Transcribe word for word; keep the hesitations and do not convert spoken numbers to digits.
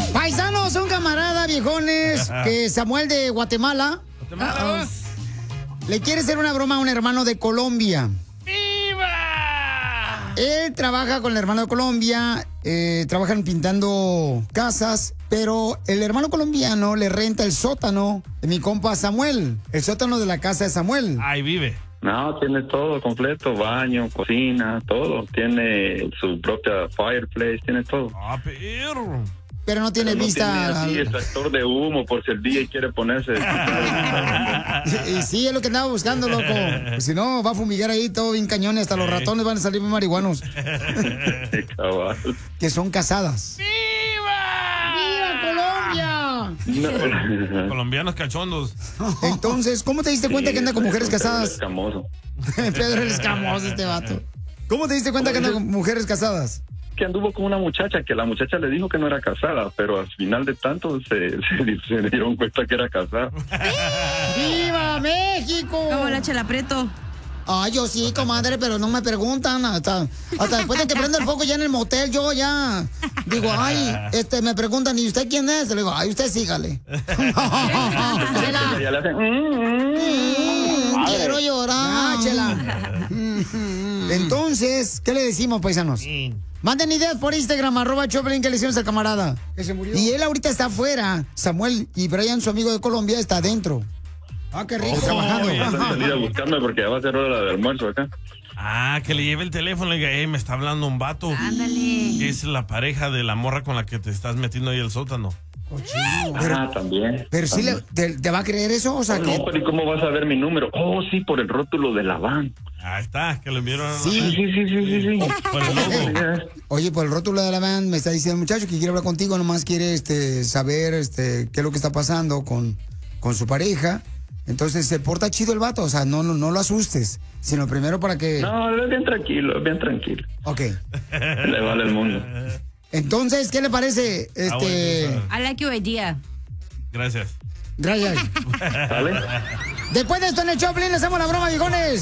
Paisanos, un camarada, viejones, que Samuel de Guatemala, Guatemala. le quiere hacer una broma a un hermano de Colombia. ¡Viva! Él trabaja con el hermano de Colombia, eh, trabajan pintando casas, pero el hermano colombiano le renta el sótano de mi compa Samuel, el sótano de la casa de Samuel. Ahí vive. No, tiene todo completo, baño, cocina, todo. Tiene su propia fireplace, tiene todo. Ah, perro. Pero no tiene Pero no vista. tiene así extractor de humo por si el D J quiere ponerse. Y, y sí, es lo que andaba buscando, loco. Pues si no, va a fumigar ahí todo bien cañón y hasta los ratones van a salir bien marihuanos. Que son casadas. ¡Viva Colombia! No. Colombianos cachondos. Entonces, ¿cómo te diste cuenta Sí, que anda con mujeres Pedro casadas? Escamoso. Pedro el escamoso, este vato. ¿Cómo te diste cuenta que anda con mujeres casadas? Que anduvo con una muchacha, que la muchacha le dijo que no era casada, pero al final de tanto se, se, se dieron cuenta que era casada. ¡Viva México! Como la Chela Prieto. Ay, yo sí, comadre, pero no me preguntan. Hasta, hasta después de que prende el foco ya en el motel, yo ya digo, ay, este, me preguntan, ¿y usted quién es? Le digo, ay, usted sígale. Chela. Ya le hacen, mm, Mm, quiero llorar. Ah, Chela. Entonces, ¿qué le decimos, paisanos? Manden ideas por Instagram, arroba Choplin, que le hicimos al camarada. Que se murió. Y él ahorita está afuera. Samuel y Brian, su amigo de Colombia, está adentro. Ah, qué rico, oh, trabajando. ya están saliendo a buscarme porque ya va a ser hora de almuerzo acá. Ah, que le lleve el teléfono y le diga, eh, me está hablando un vato. Ándale. Es la pareja de la morra con la que te estás metiendo ahí el sótano. Pero, Ah, también. pero sí, le, te, te va a creer eso? O sea, Oh, que... no, pero ¿y cómo vas a ver mi número? Oh, sí, por el rótulo de la van. Ahí está, que lo enviaron a... Sí. Sí, sí, sí, sí, sí. sí. Por el logo. Oye, por el rótulo de la van me está diciendo el muchacho que quiere hablar contigo, nomás quiere este, saber este, qué es lo que está pasando con, con su pareja. Entonces se porta chido el vato, o sea, no, no, no lo asustes, sino primero para que... No, es bien tranquilo, es bien tranquilo. Ok. Le vale el mundo. Entonces, ¿qué le parece? Este... I like your idea. Gracias. Gracias. ¿Vale? Después de esto en el Choplin le hacemos la broma, viejones.